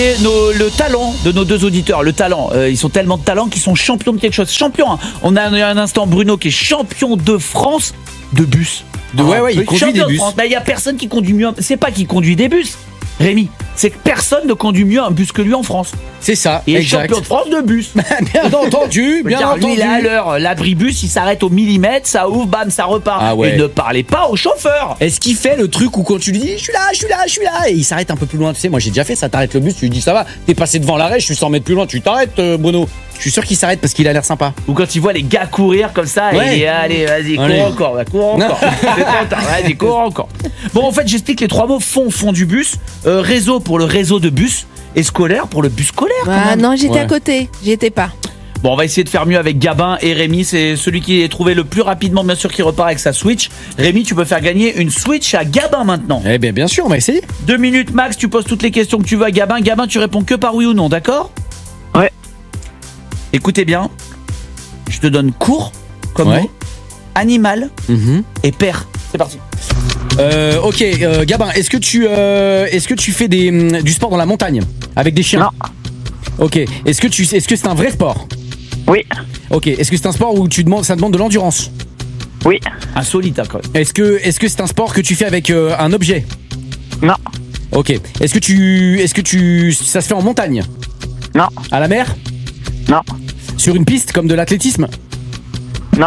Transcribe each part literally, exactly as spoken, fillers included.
Nos, le talent de nos deux auditeurs, le talent, euh, ils sont tellement de talent qu'ils sont champions de quelque chose. Champions, hein. On a un instant Bruno qui est champion de France de bus. De, ouais, ouais, il conduit des bus. Il bah, y a personne qui conduit mieux. C'est pas qu'il conduit des bus, Rémi. C'est que personne ne conduit mieux un bus que lui en France. C'est ça, il est exact. champion de France de bus. Bien entendu, bien Car entendu. lui, là, à l'heure, l'abribus, il s'arrête au millimètre, ça ouvre, bam, ça repart. Ah ouais. Et ne parlez pas au chauffeur. Est-ce qu'il fait le truc où quand tu lui dis je suis là, je suis là, je suis là, et il s'arrête un peu plus loin, tu sais, moi j'ai déjà fait ça, t'arrêtes le bus, tu lui dis ça va, t'es passé devant l'arrêt, je suis cent mètres plus loin, tu t'arrêtes euh, Bruno. Je suis sûr qu'il s'arrête parce qu'il a l'air sympa. Ou quand il voit les gars courir comme ça, ouais. il dit allez, vas-y, cours allez. encore, va, cours encore. C'est trop tard, vas-y, cours encore. Bon, en fait, j'explique les trois mots fond, fond du bus, euh, réseau pour le réseau de bus, et scolaire pour le bus scolaire. Ah non, j'étais Ouais. à côté, j'y étais pas. Bon, on va essayer de faire mieux avec Gabin et Rémi. C'est celui qui est trouvé le plus rapidement, bien sûr, qui repart avec sa Switch. Rémi, tu peux faire gagner une Switch à Gabin maintenant. Eh bien, bien sûr, on va essayer. Deux minutes max, tu poses toutes les questions que tu veux à Gabin. Gabin, tu réponds que par oui ou non, d'accord ? Ouais. Écoutez bien, je te donne court comme Ouais. mot, animal Mm-hmm. et père. C'est parti. Euh, ok, euh, Gabin, est-ce que tu, euh, est-ce que tu fais des, hum, du sport dans la montagne avec des chiens ? Non. Ok, est-ce que tu, est-ce que c'est un vrai sport ? Oui. Ok, est-ce que c'est un sport où tu demandes, ça demande de l'endurance ? Oui. Insolite, hein, quand même. Est-ce que, est-ce que c'est un sport que tu fais avec euh, un objet ? Non. Ok, est-ce que tu, est-ce que tu, ça se fait en montagne ? Non. À la mer ? Non. Sur une piste comme de l'athlétisme ? Non.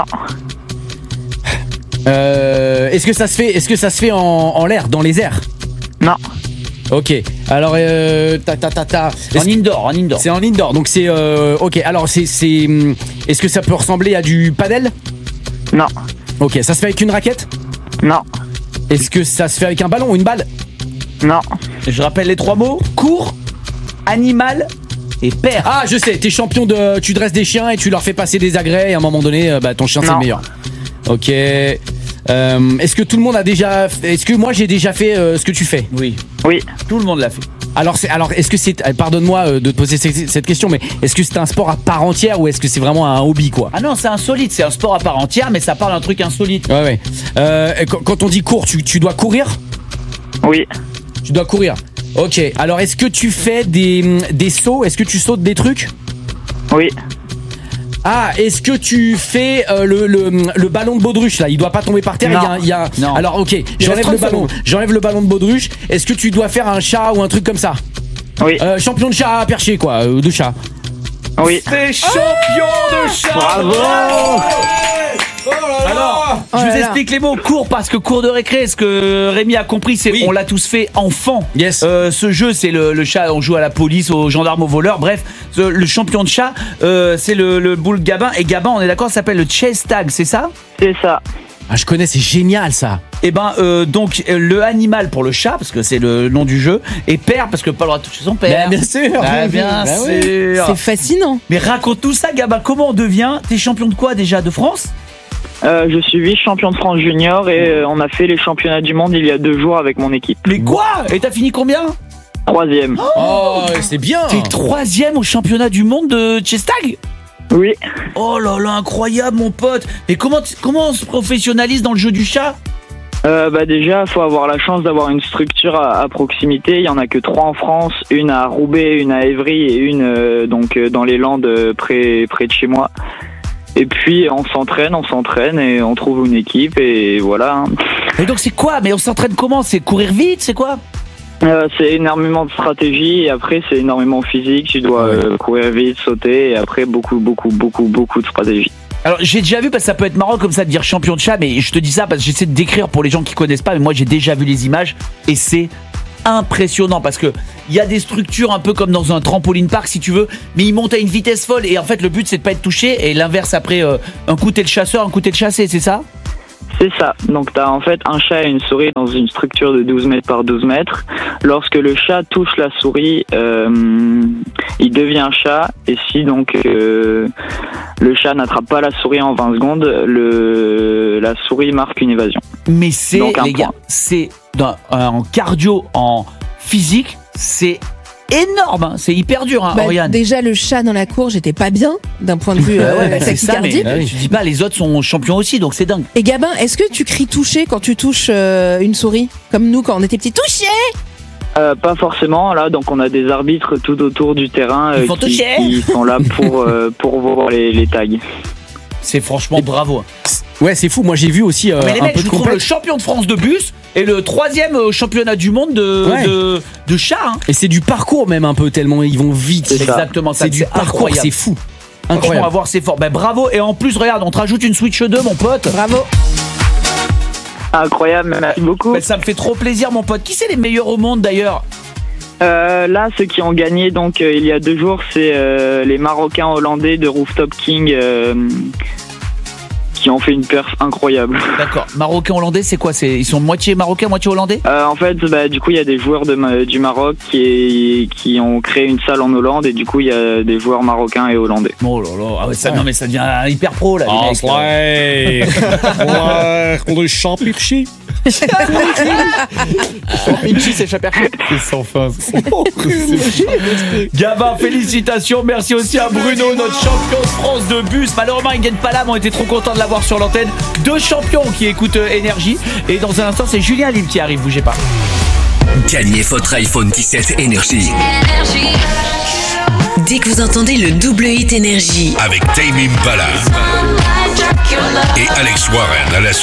Euh, est-ce que ça se fait, est-ce que ça se fait en, en l'air, dans les airs ? Non. Ok, alors euh, ta ta ta ta. En Est-ce- indoor, en indoor. C'est en indoor, donc c'est euh, ok. Alors c'est c'est, hum, est-ce que ça peut ressembler à du padel ? Non. Ok, ça se fait avec une raquette ? Non. Est-ce que ça se fait avec un ballon ou une balle ? Non. Je rappelle les trois mots, court, animal et père. Ah, je sais, t'es champion de, tu dresses des chiens et tu leur fais passer des agrès et à un moment donné, euh, bah ton chien c'est Non. le meilleur. Ok. Euh, est-ce que tout le monde a déjà, est-ce que moi j'ai déjà fait euh, ce que tu fais ? Oui, Oui. tout le monde l'a fait. Alors, c'est, alors est-ce que c'est, euh, pardonne-moi euh, de te poser cette, cette question, mais est-ce que c'est un sport à part entière ou est-ce que c'est vraiment un hobby quoi ? Ah non, c'est insolite, c'est un sport à part entière, mais ça parle d'un truc insolite. Ouais, ouais. Euh, quand, quand on dit cours, tu, tu dois courir ? Oui. Tu dois courir. Ok. Alors, est-ce que tu fais des, des sauts ? Est-ce que tu sautes des trucs ? Oui. Ah, est-ce que tu fais euh, le, le, le ballon de baudruche là ? Il doit pas tomber par terre. Non. Il y a, il y a... Non. Alors, ok. reste J'enlève trente le ballon. secondes. J'enlève le ballon de baudruche. Est-ce que tu dois faire un chat ou un truc comme ça ? Oui. euh, Champion de chat à percher quoi, euh, de chat. Oui. C'est champion de chat. Bravo. Alors, Oh je là vous là. explique les mots. Cours parce que cours de récré. Ce que Rémi a compris, c'est Oui. on l'a tous fait enfant. Yes. Euh, ce jeu, c'est le, le chat. On joue à la police, aux gendarmes, aux voleurs. Bref, ce- le champion de chat, euh, c'est le, le boule Gabin. Et Gabin, on est d'accord, ça s'appelle le chase tag, c'est ça ? C'est ça. Ah, je connais, c'est génial ça. Et ben, euh, donc euh, le animal pour le chat parce que c'est le nom du jeu, et père parce que pas le droit de toucher son père. Bah, bien sûr. Ah, bien Bah oui. sûr. C'est fascinant. Mais raconte tout ça, Gabin. Comment on devient ? T'es champion de quoi déjà ? De France ? Euh, je suis vice-champion de France junior et euh, on a fait les championnats du monde il y a deux jours avec mon équipe. Mais quoi ? Et t'as fini combien ? Troisième. Oh, c'est bien. T'es troisième au championnat du monde de chess tag ? Oui. Oh là là, incroyable mon pote. Mais comment, t- comment on se professionnalise dans le jeu du chat ? Euh, bah déjà, faut avoir la chance d'avoir une structure à, à proximité. Il y en a que trois en France, une à Roubaix, une à Évry et une euh, donc euh, dans les Landes euh, près près de chez moi. Et puis on s'entraîne, on s'entraîne et on trouve une équipe et voilà. hein. Et donc c'est quoi ? Mais on s'entraîne comment ? C'est courir vite ? C'est quoi ? Euh, c'est énormément de stratégie et après c'est énormément physique. Tu dois euh, courir vite, sauter et après beaucoup beaucoup beaucoup beaucoup de stratégie. Alors j'ai déjà vu, parce que ça peut être marrant comme ça de dire champion de chat, mais je te dis ça parce que j'essaie de décrire pour les gens qui connaissent pas, mais moi j'ai déjà vu les images et c'est impressionnant parce que il y a des structures un peu comme dans un trampoline park si tu veux, mais ils montent à une vitesse folle et en fait le but c'est de pas être touché et l'inverse après euh, un coup t'es le chasseur, un coup t'es le chassé, c'est ça ? C'est ça. Donc tu as en fait un chat et une souris dans une structure de douze mètres par douze mètres. Lorsque le chat touche la souris, euh, il devient un chat. Et si donc euh, le chat n'attrape pas la souris en vingt secondes, le, la souris marque une évasion. Mais c'est, Donc, un les gars, point. c'est dans- en cardio, en physique, c'est énorme, hein. C'est hyper dur, hein, Bah, Oriane. déjà, le chat dans la cour, j'étais pas bien d'un point de vue euh, Ouais, bah, c'est ça, mais tachycardie. Ah oui. tu dis pas, les autres sont champions aussi, donc c'est dingue. Et Gabin, est-ce que tu cries toucher quand tu touches euh, une souris ? Comme nous quand on était petits, toucher ? Euh, pas forcément, là, donc on a des arbitres tout autour du terrain euh, Ils font qui, toucher. qui sont là pour, euh, pour voir les, les tags. C'est franchement bravo. Ouais, c'est fou. Moi, j'ai vu aussi euh, Mais les un mecs, peu je de vous trouve le compète. champion de France de bus et le troisième au championnat du monde de, Ouais. de, de chat. Hein. Et c'est du parcours même un peu, tellement ils vont vite. C'est ça. Exactement ça. C'est du parcours, incroyable. c'est fou. Franchement, on va Incroyable. voir, c'est fort. Ben bravo. Et en plus, regarde, on te rajoute une Switch deux, mon pote. Bravo. Incroyable, merci beaucoup. Ben, ça me fait trop plaisir, mon pote. Qui c'est les meilleurs au monde d'ailleurs? Euh, là, ceux qui ont gagné donc euh, il y a deux jours, c'est euh, les Marocains hollandais de Rooftop King euh, qui ont fait une perf incroyable. D'accord. Marocain hollandais, c'est quoi? C'est ils sont moitié marocains, moitié hollandais? Euh, en fait, bah, du coup, il y a des joueurs de, Ma- du Maroc qui, qui ont créé une salle en Hollande et du coup, il y a des joueurs marocains et hollandais. Oh là là. Ah ouais, ça, non mais ça devient hyper pro là. Les mecs, là. ouais, on est championship. Vinci, c'est Chaperchi. C'est sans fin. Gabin, félicitations. Merci aussi à Bruno, notre champion de France de bus. Malheureusement, il gagne pas là, mais on était trop content de l'avoir sur l'antenne. Deux champions qui écoutent euh, Énergie. Et dans un instant, c'est Julien Lille qui arrive. Bougez pas. Gagnez votre iPhone dix-sept Énergie Dès que vous entendez le double hit Énergie, avec Tame Impala et Alex Warren à la